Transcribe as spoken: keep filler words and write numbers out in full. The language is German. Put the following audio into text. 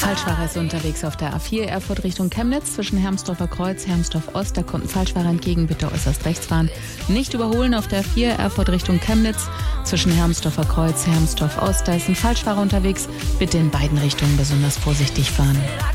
Falschfahrer ist unterwegs auf der A vier Erfurt Richtung Chemnitz zwischen Hermsdorfer Kreuz, Hermsdorf Ost. Da kommt ein Falschfahrer entgegen, bitte äußerst rechts fahren. Nicht überholen auf der A vier Erfurt Richtung Chemnitz zwischen Hermsdorfer Kreuz, Hermsdorf Ost. Da ist ein Falschfahrer unterwegs, bitte in beiden Richtungen besonders vorsichtig fahren.